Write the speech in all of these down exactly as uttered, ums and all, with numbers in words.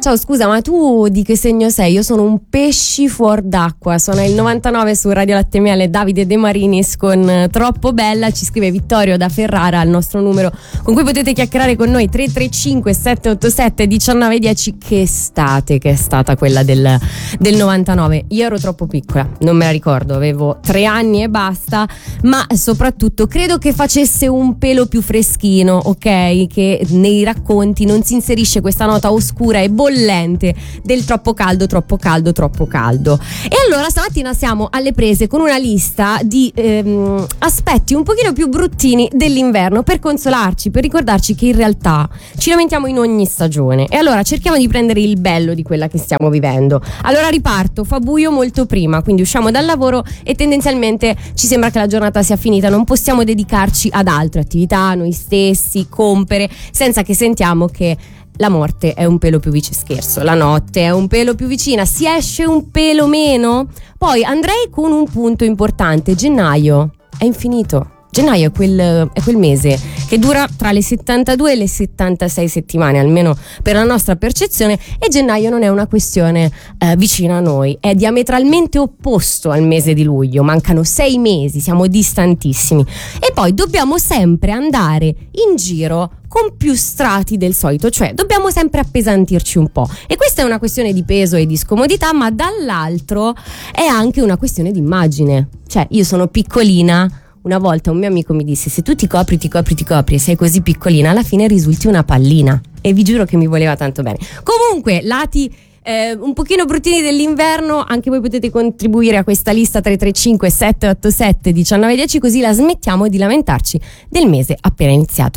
Ciao, scusa, ma tu di che segno sei? Io sono un pesci fuor d'acqua. Sono il novantanove su Radio Latte Miele. Davide De Marinis con Troppo Bella. Ci scrive Vittorio da Ferrara al nostro numero con cui potete chiacchierare con noi, tre tre cinque sette otto sette uno nove uno zero. Che estate che è stata quella del, del novantanove. Io ero troppo piccola, non me la ricordo, avevo tre anni e basta, ma soprattutto credo che facesse un pelo più freschino, ok? Che nei racconti non si inserisce questa nota oscura e bollente del troppo caldo, troppo caldo, troppo caldo. E allora stamattina siamo alle prese con una lista di ehm, aspetti un pochino più bruttini dell'inverno per consolarci, per ricordarci che in realtà ci lamentiamo in ogni stagione. E allora cerchiamo di prendere il bello di quella che stiamo vivendo. Allora riparto, fa buio molto prima, quindi usciamo dal lavoro e tendenzialmente ci sembra che la giornata sia finita, non possiamo dedicarci ad altre attività, noi stessi, compere, senza che sentiamo che la morte è un pelo più vicina. Scherzo, la notte è un pelo più vicina, si esce un pelo meno. Poi andrei con un punto importante: gennaio è infinito. Gennaio è quel, è quel mese che dura tra le settantadue e le settantasei settimane, almeno per la nostra percezione, e gennaio non è una questione eh, vicina a noi, è diametralmente opposto al mese di luglio, mancano sei mesi, siamo distantissimi, e poi dobbiamo sempre andare in giro con più strati del solito, cioè dobbiamo sempre appesantirci un po', e questa è una questione di peso e di scomodità, ma dall'altro è anche una questione di immagine. Cioè, io sono piccolina. Una volta un mio amico mi disse: se tu ti copri, ti copri, ti copri e sei così piccolina, alla fine risulti una pallina. E vi giuro che mi voleva tanto bene. Comunque, lati eh, un pochino bruttini dell'inverno, anche voi potete contribuire a questa lista tre tre cinque sette otto sette uno nove uno zero, così la smettiamo di lamentarci del mese appena iniziato.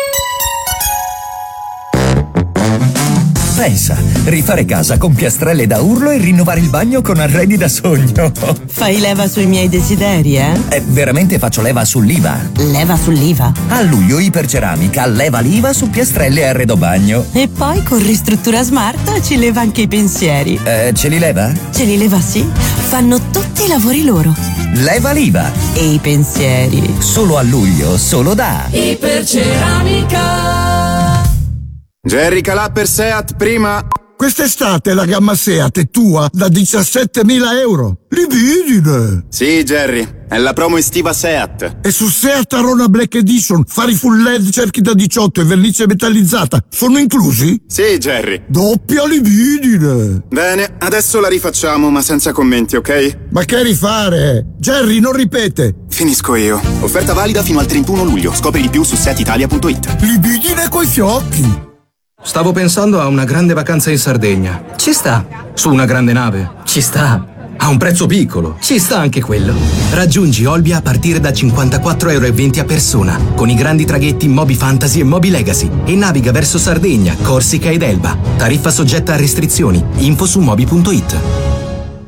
Pensa, rifare casa con piastrelle da urlo e rinnovare il bagno con arredi da sogno. Fai leva sui miei desideri, eh? Eh, veramente faccio leva sull'I V A. Leva sull'I V A? A luglio Iperceramica leva l'I V A su piastrelle e arredo bagno. E poi con Ristruttura Smart ci leva anche i pensieri. Eh, ce li leva? Ce li leva, sì. Fanno tutti i lavori loro. Leva l'I V A. E i pensieri. Solo a luglio, solo da Iperceramica. Jerry Calà per Seat prima. Quest'estate la gamma Seat è tua da diciassettemila euro. Libidine! Sì, Jerry, è la promo estiva Seat. E su Seat Arona Black Edition, fari full L E D, cerchi da diciotto e vernice metallizzata sono inclusi? Sì, Jerry. Doppia libidine! Bene, adesso la rifacciamo, ma senza commenti, ok? Ma che rifare? Jerry, non ripete! Finisco io. Offerta valida fino al trentuno luglio. Scopri di più su seat italia punto it. Libidine coi fiocchi! Stavo pensando a una grande vacanza in Sardegna. Ci sta. Su una grande nave. Ci sta. A un prezzo piccolo. Ci sta anche quello. Raggiungi Olbia a partire da cinquantaquattro euro e venti a persona, con i grandi traghetti Moby Fantasy e Moby Legacy, e naviga verso Sardegna, Corsica ed Elba. Tariffa soggetta a restrizioni. Info su moby punto it.